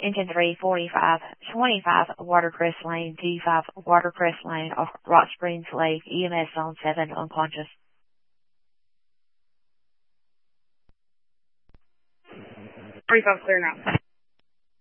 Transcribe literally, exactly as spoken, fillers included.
Engine three, forty-five, twenty-five, Watercress Lane, D five, Watercress Lane, off Rock Springs Lake, E M S Zone seven, unconscious. three five, clear now.